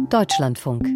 Deutschlandfunk.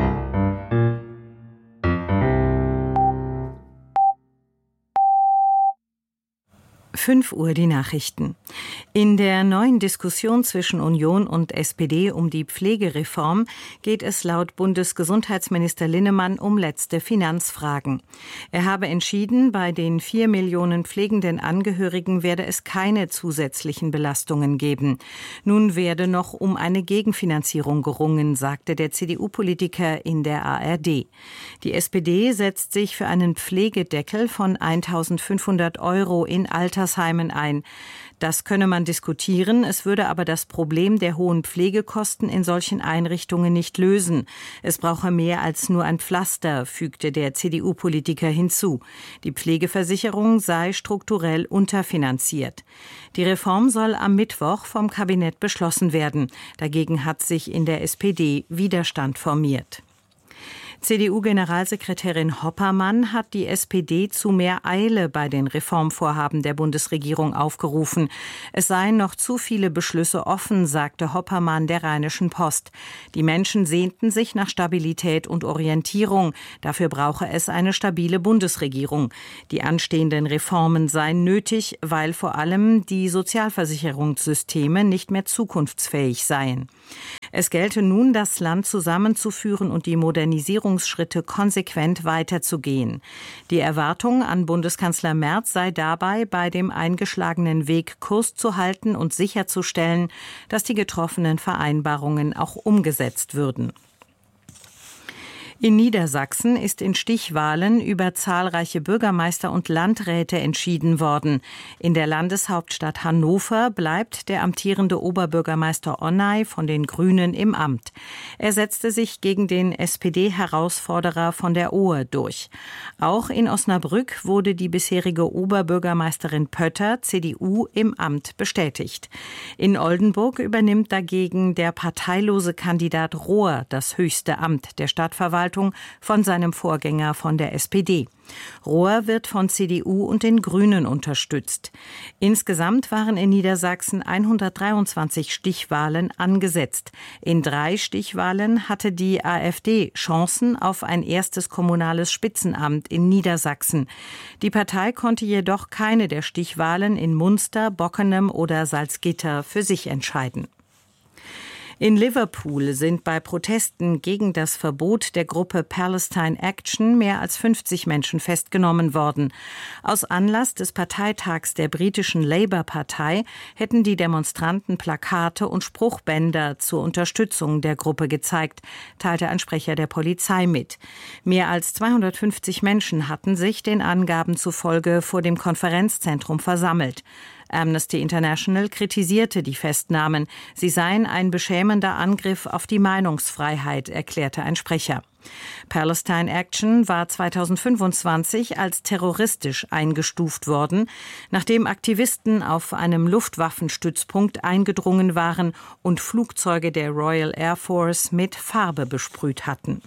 5 Uhr die Nachrichten. In der neuen Diskussion zwischen Union und SPD um die Pflegereform geht es laut Bundesgesundheitsminister Linnemann um letzte Finanzfragen. Er habe entschieden, bei den 4 Millionen pflegenden Angehörigen werde es keine zusätzlichen Belastungen geben. Nun werde noch um eine Gegenfinanzierung gerungen, sagte der CDU-Politiker in der ARD. Die SPD setzt sich für einen Pflegedeckel von 1.500 € in Altersheimen ein. Das könne man diskutieren, es würde aber das Problem der hohen Pflegekosten in solchen Einrichtungen nicht lösen. Es brauche mehr als nur ein Pflaster, fügte der CDU-Politiker hinzu. Die Pflegeversicherung sei strukturell unterfinanziert. Die Reform soll am Mittwoch vom Kabinett beschlossen werden. Dagegen hat sich in der SPD Widerstand formiert. CDU-Generalsekretärin Hoppermann hat die SPD zu mehr Eile bei den Reformvorhaben der Bundesregierung aufgerufen. Es seien noch zu viele Beschlüsse offen, sagte Hoppermann der Rheinischen Post. Die Menschen sehnten sich nach Stabilität und Orientierung. Dafür brauche es eine stabile Bundesregierung. Die anstehenden Reformen seien nötig, weil vor allem die Sozialversicherungssysteme nicht mehr zukunftsfähig seien. Es gelte nun, das Land zusammenzuführen und die Modernisierungsschritte konsequent weiterzugehen. Die Erwartung an Bundeskanzler Merz sei dabei, bei dem eingeschlagenen Weg Kurs zu halten und sicherzustellen, dass die getroffenen Vereinbarungen auch umgesetzt würden. In Niedersachsen ist in Stichwahlen über zahlreiche Bürgermeister und Landräte entschieden worden. In der Landeshauptstadt Hannover bleibt der amtierende Oberbürgermeister Onay von den Grünen im Amt. Er setzte sich gegen den SPD-Herausforderer von der Ohe durch. Auch in Osnabrück wurde die bisherige Oberbürgermeisterin Pötter, CDU, im Amt bestätigt. In Oldenburg übernimmt dagegen der parteilose Kandidat Rohr das höchste Amt der Stadtverwaltung von seinem Vorgänger von der SPD. Rohr wird von CDU und den Grünen unterstützt. Insgesamt waren in Niedersachsen 123 Stichwahlen angesetzt. In 3 Stichwahlen hatte die AfD Chancen auf ein erstes kommunales Spitzenamt in Niedersachsen. Die Partei konnte jedoch keine der Stichwahlen in Munster, Bockenem oder Salzgitter für sich entscheiden. In Liverpool sind bei Protesten gegen das Verbot der Gruppe Palestine Action mehr als 50 Menschen festgenommen worden. Aus Anlass des Parteitags der britischen Labour-Partei hätten die Demonstranten Plakate und Spruchbänder zur Unterstützung der Gruppe gezeigt, teilte ein Sprecher der Polizei mit. Mehr als 250 Menschen hatten sich den Angaben zufolge vor dem Konferenzzentrum versammelt. Amnesty International kritisierte die Festnahmen. Sie seien ein beschämender Angriff auf die Meinungsfreiheit, erklärte ein Sprecher. Palestine Action war 2025 als terroristisch eingestuft worden, nachdem Aktivisten auf einem Luftwaffenstützpunkt eingedrungen waren und Flugzeuge der Royal Air Force mit Farbe besprüht hatten.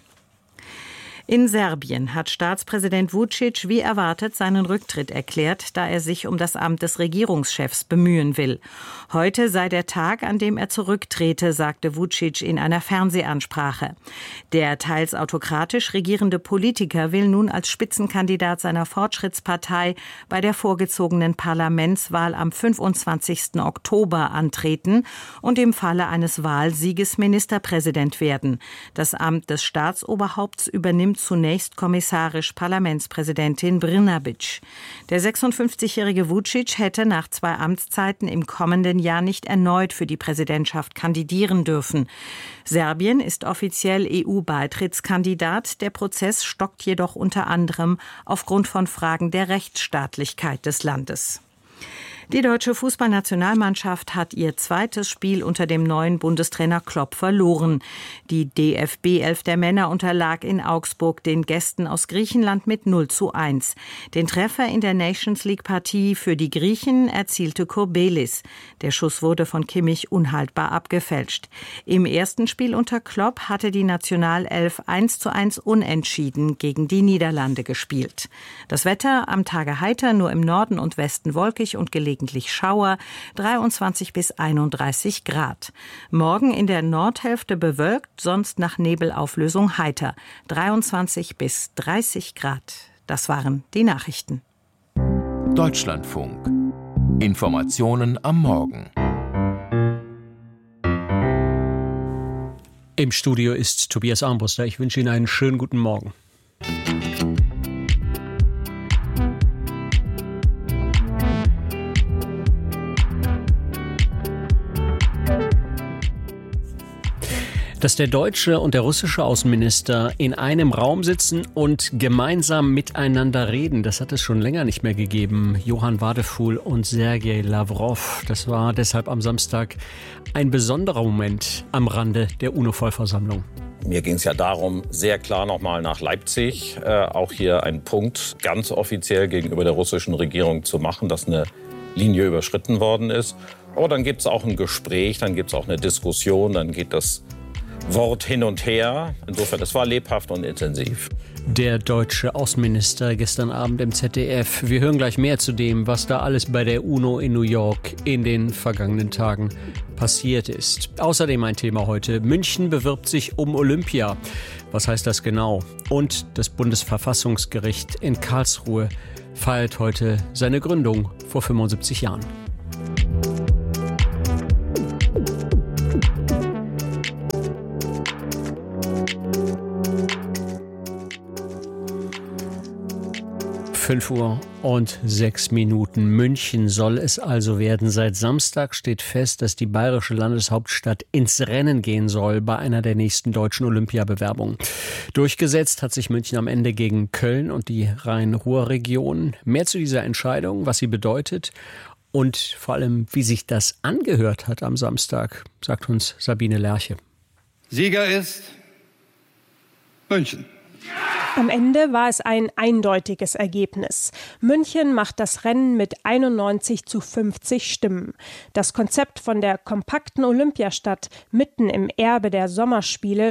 In Serbien hat Staatspräsident Vučić wie erwartet seinen Rücktritt erklärt, da er sich um das Amt des Regierungschefs bemühen will. Heute sei der Tag, an dem er zurücktrete, sagte Vučić in einer Fernsehansprache. Der teils autokratisch regierende Politiker will nun als Spitzenkandidat seiner Fortschrittspartei bei der vorgezogenen Parlamentswahl am 25. Oktober antreten und im Falle eines Wahlsieges Ministerpräsident werden. Das Amt des Staatsoberhaupts übernimmt zunächst kommissarisch Parlamentspräsidentin Brnabić. Der 56-jährige Vučić hätte nach 2 Amtszeiten im kommenden Jahr nicht erneut für die Präsidentschaft kandidieren dürfen. Serbien ist offiziell EU-Beitrittskandidat. Der Prozess stockt jedoch unter anderem aufgrund von Fragen der Rechtsstaatlichkeit des Landes. Die deutsche Fußballnationalmannschaft hat ihr zweites Spiel unter dem neuen Bundestrainer Klopp verloren. Die DFB-Elf der Männer unterlag in Augsburg den Gästen aus Griechenland mit 0:1. Den Treffer in der Nations-League-Partie für die Griechen erzielte Kurbelis. Der Schuss wurde von Kimmich unhaltbar abgefälscht. Im ersten Spiel unter Klopp hatte die Nationalelf 1:1 unentschieden gegen die Niederlande gespielt. Das Wetter am Tage heiter, nur im Norden und Westen wolkig und gelegentlich gelegentlich Schauer, 23 bis 31 Grad. Morgen in der Nordhälfte bewölkt, sonst nach Nebelauflösung heiter, 23 bis 30 Grad. Das waren die Nachrichten. Deutschlandfunk. Informationen am Morgen. Im Studio ist Tobias Armbruster. Ich wünsche Ihnen einen schönen guten Morgen. Dass der deutsche und der russische Außenminister in einem Raum sitzen und gemeinsam miteinander reden, das hat es schon länger nicht mehr gegeben. Johann Wadefuhl und Sergei Lawrow. Das war deshalb am Samstag ein besonderer Moment am Rande der UNO-Vollversammlung. Mir ging es ja darum, sehr klar nochmal nach Leipzig auch hier einen Punkt ganz offiziell gegenüber der russischen Regierung zu machen, dass eine Linie überschritten worden ist. Aber dann gibt es auch ein Gespräch, dann gibt es auch eine Diskussion, dann geht das Wort hin und her. Insofern, es war lebhaft und intensiv. Der deutsche Außenminister gestern Abend im ZDF. Wir hören gleich mehr zu dem, was da alles bei der UNO in New York in den vergangenen Tagen passiert ist. Außerdem ein Thema heute. München bewirbt sich um Olympia. Was heißt das genau? Und das Bundesverfassungsgericht in Karlsruhe feiert heute seine Gründung vor 75 Jahren. Uhr und 6 Minuten. München soll es also werden. Seit Samstag steht fest, dass die bayerische Landeshauptstadt ins Rennen gehen soll bei einer der nächsten deutschen Olympiabewerbungen. Durchgesetzt hat sich München am Ende gegen Köln und die Rhein-Ruhr-Region. Mehr zu dieser Entscheidung, was sie bedeutet und vor allem, wie sich das angehört hat am Samstag, sagt uns Sabine Lerche. Sieger ist München. Am Ende war es ein eindeutiges Ergebnis. München macht das Rennen mit 91:50 Stimmen. Das Konzept von der kompakten Olympiastadt mitten im Erbe der Sommerspiele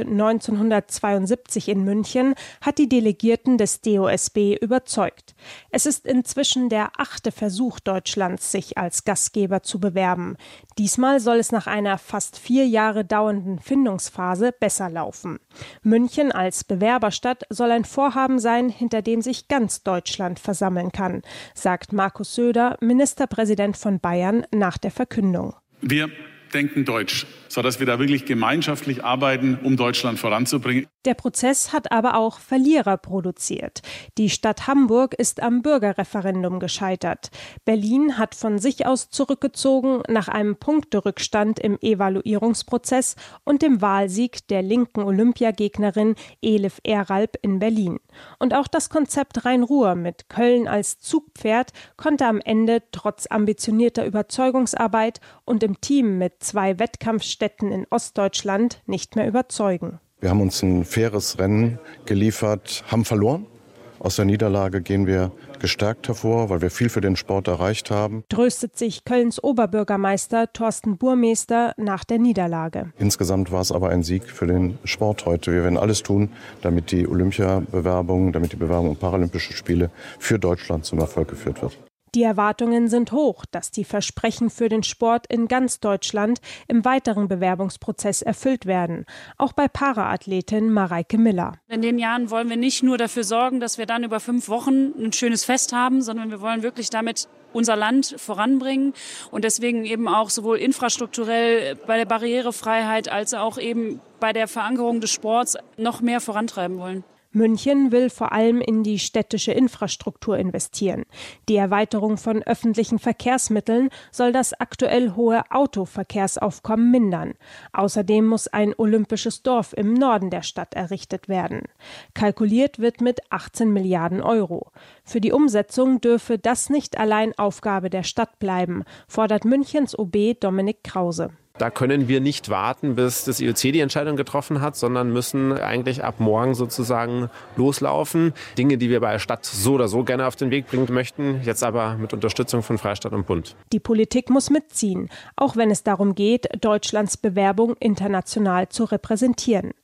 1972 in München hat die Delegierten des DOSB überzeugt. Es ist inzwischen der 8. Versuch Deutschlands, sich als Gastgeber zu bewerben. Diesmal soll es nach einer fast 4 Jahre dauernden Findungsphase besser laufen. München als Bewerberstadt soll ein Vorhaben sein, hinter dem sich ganz Deutschland versammeln kann, sagt Markus Söder, Ministerpräsident von Bayern, nach der Verkündung. Wir denken deutsch, sodass wir da wirklich gemeinschaftlich arbeiten, um Deutschland voranzubringen. Der Prozess hat aber auch Verlierer produziert. Die Stadt Hamburg ist am Bürgerreferendum gescheitert. Berlin hat von sich aus zurückgezogen nach einem Punkterückstand im Evaluierungsprozess und dem Wahlsieg der linken Olympiagegnerin Elif Eralp in Berlin. Und auch das Konzept Rhein-Ruhr mit Köln als Zugpferd konnte am Ende trotz ambitionierter Überzeugungsarbeit und im Team mit 2 Wettkampfstätten in Ostdeutschland nicht mehr überzeugen. Wir haben uns ein faires Rennen geliefert, haben verloren. Aus der Niederlage gehen wir gestärkt hervor, weil wir viel für den Sport erreicht haben. Tröstet sich Kölns Oberbürgermeister Thorsten Burmester nach der Niederlage. Insgesamt war es aber ein Sieg für den Sport heute. Wir werden alles tun, damit die Olympiabewerbung, damit die Bewerbung um Paralympische Spiele für Deutschland zum Erfolg geführt wird. Die Erwartungen sind hoch, dass die Versprechen für den Sport in ganz Deutschland im weiteren Bewerbungsprozess erfüllt werden. Auch bei Paraathletin Mareike Miller. In den Jahren wollen wir nicht nur dafür sorgen, dass wir dann über 5 Wochen ein schönes Fest haben, sondern wir wollen wirklich damit unser Land voranbringen und deswegen eben auch sowohl infrastrukturell bei der Barrierefreiheit als auch eben bei der Verankerung des Sports noch mehr vorantreiben wollen. München will vor allem in die städtische Infrastruktur investieren. Die Erweiterung von öffentlichen Verkehrsmitteln soll das aktuell hohe Autoverkehrsaufkommen mindern. Außerdem muss ein olympisches Dorf im Norden der Stadt errichtet werden. Kalkuliert wird mit 18 Milliarden Euro. Für die Umsetzung dürfe das nicht allein Aufgabe der Stadt bleiben, fordert Münchens OB Dominik Krause. Da können wir nicht warten, bis das IOC die Entscheidung getroffen hat, sondern müssen eigentlich ab morgen sozusagen loslaufen. Dinge, die wir bei der Stadt so oder so gerne auf den Weg bringen möchten, jetzt aber mit Unterstützung von Freistaat und Bund. Die Politik muss mitziehen, auch wenn es darum geht, Deutschlands Bewerbung international zu repräsentieren.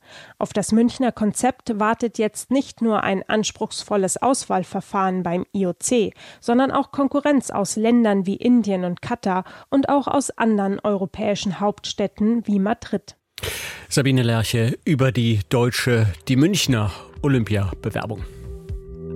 Auf das Münchner Konzept wartet jetzt nicht nur ein anspruchsvolles Auswahlverfahren beim IOC, sondern auch Konkurrenz aus Ländern wie Indien und Katar und auch aus anderen europäischen Hauptstädten wie Madrid. Sabine Lerche über die Münchner Olympiabewerbung.